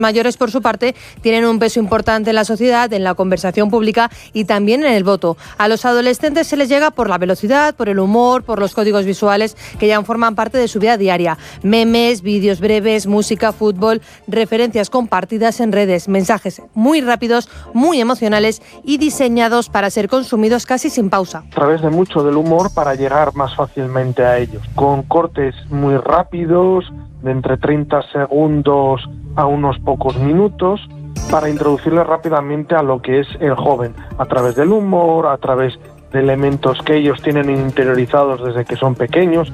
mayores, por su parte, tienen un peso importante en la sociedad, en la conversación pública y también en el voto. A los adolescentes se les llega por la velocidad, por el humor, por los códigos visuales que ya forman parte de su vida diaria. Memes, vídeos breves, música, fútbol, referencias compartidas en redes, mensajes muy rápidos, muy emocionales y diseñados para ser consumidos casi sin pausa. A través de mucho del humor para llegar más fácilmente a ellos, con cortes muy rápidos, de entre 30 segundos a unos pocos minutos, para introducirles rápidamente a lo que es el joven, a través del humor, a través de elementos que ellos tienen interiorizados desde que son pequeños.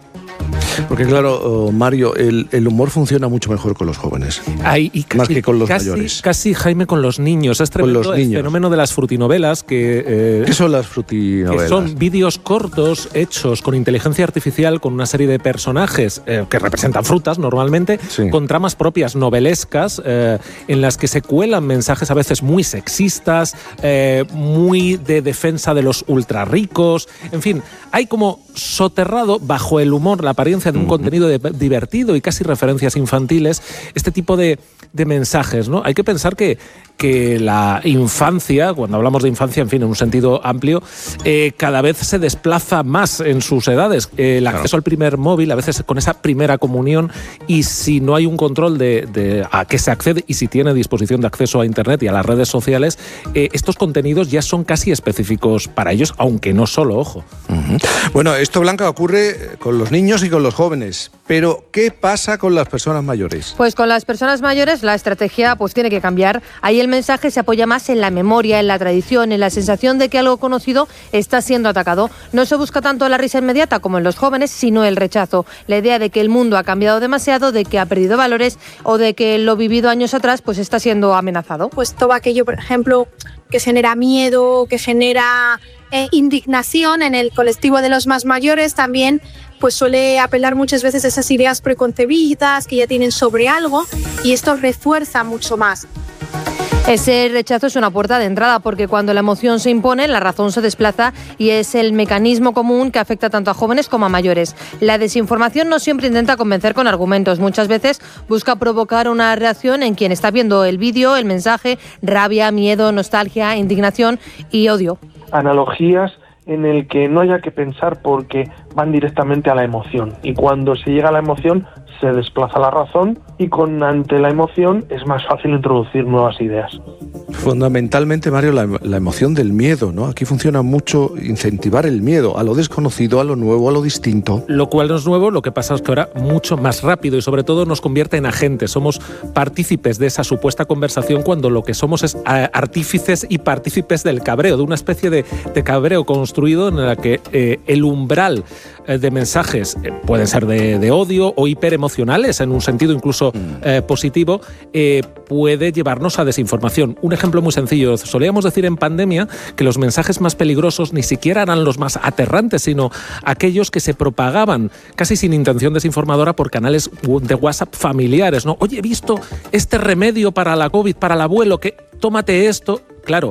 Porque claro, Mario, el humor funciona mucho mejor con los jóvenes, más que con los mayores. Casi, Jaime, con los niños. Es tremendo el fenómeno de las frutinovelas. ¿Qué son las frutinovelas? Que son vídeos cortos hechos con inteligencia artificial, con una serie de personajes que representan frutas normalmente, con tramas propias novelescas, en las que se cuelan mensajes a veces muy sexistas, muy de defensa de los ultrarricos. En fin, hay como soterrado bajo el humor, la apariencia de un contenido divertido y casi referencias infantiles, este tipo de mensajes, ¿no? Hay que pensar que la infancia, cuando hablamos de infancia, en fin, en un sentido amplio, cada vez se desplaza más en sus edades. El acceso al primer móvil, a veces con esa primera comunión, y si no hay un control de a qué se accede y si tiene disposición de acceso a Internet y a las redes sociales, estos contenidos ya son casi específicos para ellos, aunque no solo, ojo. Bueno, esto, Blanca, ocurre con los niños y con los jóvenes, pero ¿qué pasa con las personas mayores? Pues con las personas mayores la estrategia pues tiene que cambiar. Ahí el mensaje se apoya más en la memoria, en la tradición, en la sensación de que algo conocido está siendo atacado. No se busca tanto la risa inmediata como en los jóvenes, sino el rechazo. La idea de que el mundo ha cambiado demasiado, de que ha perdido valores o de que lo vivido años atrás pues está siendo amenazado. Pues todo aquello, por ejemplo, que genera miedo, que genera indignación en el colectivo de los más mayores, también pues suele apelar muchas veces a esas ideas preconcebidas que ya tienen sobre algo, y esto refuerza mucho más. Ese rechazo es una puerta de entrada, porque cuando la emoción se impone, la razón se desplaza, y es el mecanismo común que afecta tanto a jóvenes como a mayores. La desinformación no siempre intenta convencer con argumentos, muchas veces busca provocar una reacción en quien está viendo el vídeo, el mensaje: rabia, miedo, nostalgia, indignación y odio. Analogías en el que no haya que pensar porque van directamente a la emoción, y cuando se llega a la emoción se desplaza la razón, y ante la emoción es más fácil introducir nuevas ideas. Fundamentalmente, Mario, la emoción del miedo, ¿no? Aquí funciona mucho incentivar el miedo a lo desconocido, a lo nuevo, a lo distinto. Lo cual no es nuevo, lo que pasa es que ahora mucho más rápido, y sobre todo nos convierte en agentes. Somos partícipes de esa supuesta conversación cuando lo que somos es artífices y partícipes del cabreo, de una especie de cabreo construido en la que el umbral de mensajes pueden ser de odio o hiperemocionales en un sentido incluso positivo, puede llevarnos a desinformación. Un ejemplo muy sencillo: solíamos decir en pandemia que los mensajes más peligrosos ni siquiera eran los más aterrantes, sino aquellos que se propagaban casi sin intención desinformadora por canales de WhatsApp familiares, ¿no? Oye, he visto este remedio para la COVID, para el abuelo, que tómate esto. Claro,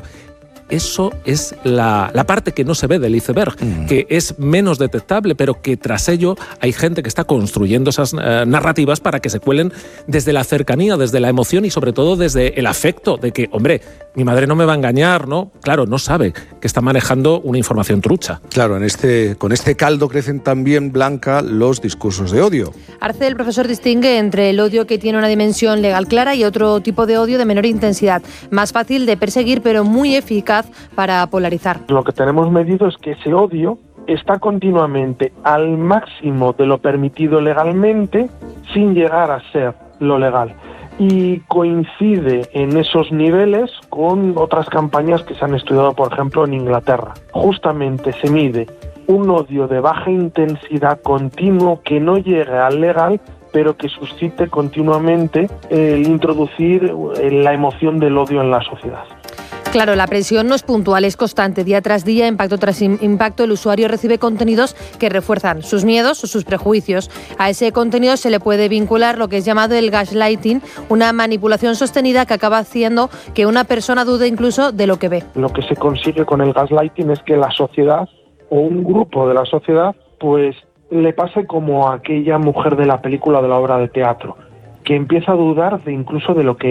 eso es la parte que no se ve del iceberg, que es menos detectable, pero que tras ello hay gente que está construyendo esas narrativas para que se cuelen desde la cercanía, desde la emoción y sobre todo desde el afecto de que, hombre, mi madre no me va a engañar, ¿no? Claro, no sabe que está manejando una información trucha. Claro, con este caldo crecen también, Blanca, los discursos de odio. Arce, el profesor, distingue entre el odio que tiene una dimensión legal clara y otro tipo de odio de menor intensidad, más fácil de perseguir pero muy eficaz para polarizar. Lo que tenemos medido es que ese odio está continuamente al máximo de lo permitido legalmente, sin llegar a ser lo legal. Y coincide en esos niveles con otras campañas que se han estudiado, por ejemplo, en Inglaterra. Justamente se mide un odio de baja intensidad continuo que no llegue al legal, pero que suscite continuamente el introducir la emoción del odio en la sociedad. Claro, la presión no es puntual, es constante. Día tras día, impacto tras impacto, el usuario recibe contenidos que refuerzan sus miedos o sus prejuicios. A ese contenido se le puede vincular lo que es llamado el gaslighting, una manipulación sostenida que acaba haciendo que una persona dude incluso de lo que ve. Lo que se consigue con el gaslighting es que la sociedad o un grupo de la sociedad pues le pase como a aquella mujer de la película, de la obra de teatro, que empieza a dudar incluso de lo que